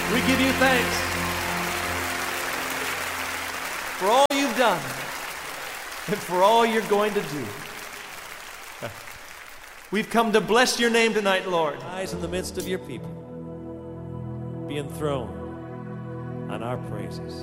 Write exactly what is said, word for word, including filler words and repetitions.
We give you thanks for all you've done and for all you're going to do. We've come to bless your name tonight, Lord. Eyes in the midst of your people. Be enthroned on our praises.